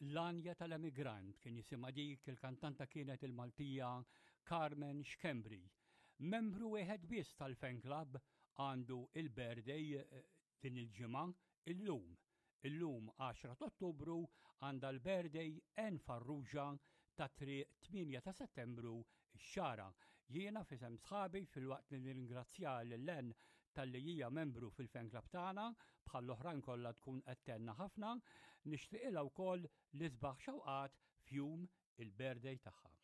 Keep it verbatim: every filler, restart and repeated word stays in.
L-Anja tal-Emigrant kien jisimha dik il-kantanta kienet il-Maltija Carmen Xkembri. Membru wieħed biss tal-fan club għandu il-birthday din il-ġimgħa illum. Illum għaxra ta' Ottubru għandha l-birthday En Farrugia ta' triq tminja ta' Settembru x-xara. Jiena fisem sħabi fil-waqt li nirringrazzja lil-Len tal-li hija membru fil-fan club tagħna bħal l-oħrajn kollha tkun qed tenna ħafna, nixtieqilha wkoll li sbaħ xewqat fjum il-birthday tagħha.